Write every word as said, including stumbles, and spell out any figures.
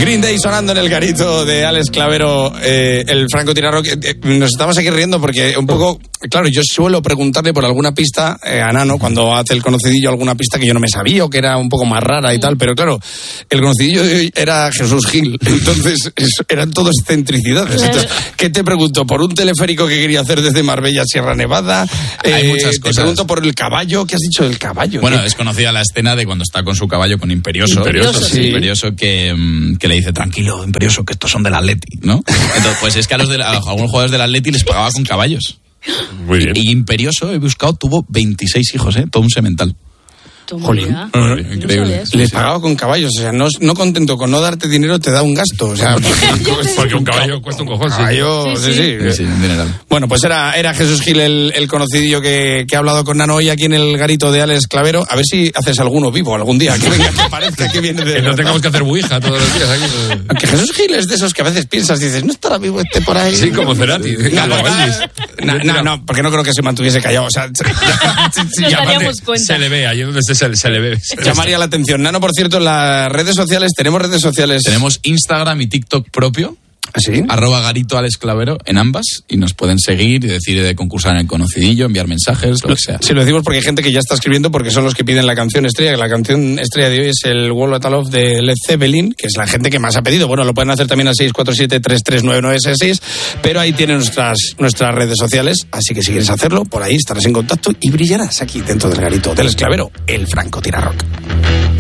Green Day sonando en el garito de Alex Clavero, eh, el francotirador. Eh, nos estamos aquí riendo porque un poco, claro, yo suelo preguntarle por alguna pista eh, a Nano cuando hace el conocidillo, alguna pista que yo no me sabía o que era un poco más rara y tal, pero claro, el conocidillo de hoy era Jesús Gil, entonces es, eran todo excentricidades. Entonces, ¿qué te pregunto? ¿Por un teleférico que quería hacer desde Marbella a Sierra Nevada? Eh, Hay muchas cosas. Te pregunto por el caballo. ¿Qué has dicho del caballo? Bueno, ¿Qué? es conocida la escena de cuando está con su caballo, con Imperioso. Imperioso, sí. sí. Imperioso que, que le dice, tranquilo, Imperioso, que estos son del Atleti, ¿no? Entonces, pues es que a, los de, a algunos jugadores del Atleti les pagaba con caballos. Muy bien. Y, y Imperioso, he buscado, tuvo veintiséis hijos, ¿eh? Todo un semental. Jolín. Uh, Increíble. Les pagaba con caballos, o sea, no, no contento con no darte dinero, te da un gasto, o sea, Porque un caballo cuesta un cojón, sí. caballo, sí, sí. Sí, sí, un dineral. Bueno, pues era, era Jesús Gil el, el conocidillo que, que ha hablado con Nano hoy aquí en el garito de Alex Clavero. A ver si haces alguno vivo algún día, que venga, que parezca que viene de... Que no tengamos que hacer buija todos los días aquí. Aunque Jesús Gil es de esos que a veces piensas y dices, ¿no estará vivo este por ahí? Sí, como Cerati. No, Como Elvis. no, no, no, porque no creo que se mantuviese callado. O sea, Nos y aparte, daríamos cuenta. Se le ve, allí donde se, se, se le ve. llamaría la atención. Nano, por cierto, en las redes sociales, ¿tenemos redes sociales? Tenemos Instagram y TikTok propio. ¿Sí? Arroba Garito Alex Clavero en ambas y nos pueden seguir y decir de concursar en el conocidillo, enviar mensajes, lo que sea. Sí, lo decimos porque hay gente que ya está escribiendo porque son los que piden la canción estrella. La canción estrella de hoy es el Wall of Love de Led Zeppelin, que es la gente que más ha pedido. Bueno, lo pueden hacer también al seis cuatro siete, tres tres nueve nueve seis seis, pero ahí tienen nuestras, nuestras redes sociales, así que si quieres hacerlo, por ahí estarás en contacto y brillarás aquí dentro del garito del Alex Clavero, el francotirador.